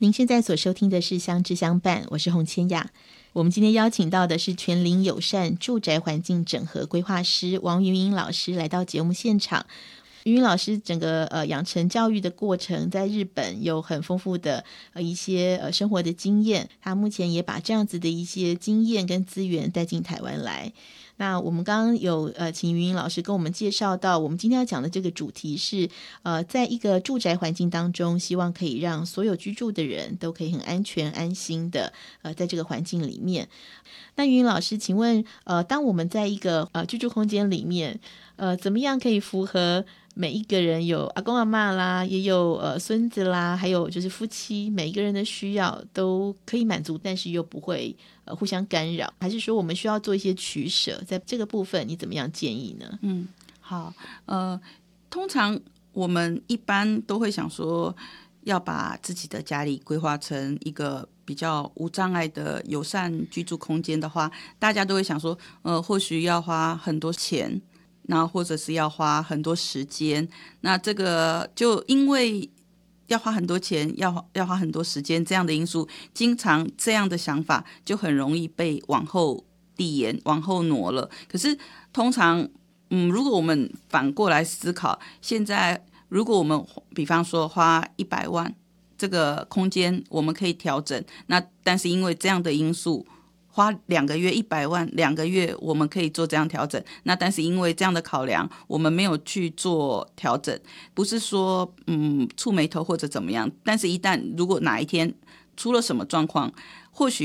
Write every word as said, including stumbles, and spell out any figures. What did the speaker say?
您现在所收听的是相知相伴，我是洪千雅。我们今天邀请到的是全龄友善住宅环境整合规划师王云云老师来到节目现场。云云老师整个呃养成教育的过程，在日本有很丰富的呃一些呃生活的经验，他目前也把这样子的一些经验跟资源带进台湾来。那我们刚刚有呃请云云老师跟我们介绍到，我们今天要讲的这个主题是呃在一个住宅环境当中，希望可以让所有居住的人都可以很安全安心的呃在这个环境里面。那云云老师，请问呃当我们在一个呃居住空间里面，呃怎么样可以符合每一个人，有阿公阿嬷啦，也有呃孙子啦，还有就是夫妻，每一个人的需要都可以满足，但是又不会呃互相干扰，还是说我们需要做一些取舍？在这个部分你怎么样建议呢？ 嗯，好，呃，通常我们一般都会想说，要把自己的家里规划成一个比较无障碍的友善居住空间的话，大家都会想说，呃，或许要花很多钱。那或者是要花很多时间，那这个就因为要花很多钱，要要花很多时间这样的因素，经常这样的想法就很容易被往后递延、往后挪了。可是通常，嗯，如果我们反过来思考，现在如果我们比方说花一百万，这个空间我们可以调整，那但是因为这样的因素。花两个月一百万，两个月我们可以做这样调整。那但是因为这样的考量，我们没有去做调整，不是说嗯触眉头或者怎么样。但是一旦如果哪一天出了什么状况，或许